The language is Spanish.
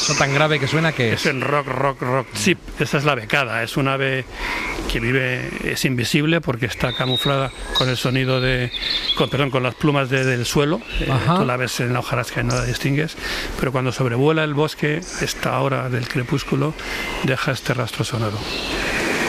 Eso tan grave que suena, ¿qué es? Es el rock chip. Esa es la becada. Es un ave que es invisible porque está camuflada con el sonido con las plumas del suelo. Tú la ves en la hojarasca y no la distingues, pero cuando sobrevuela el bosque, a esta hora del crepúsculo, deja este rastro sonoro.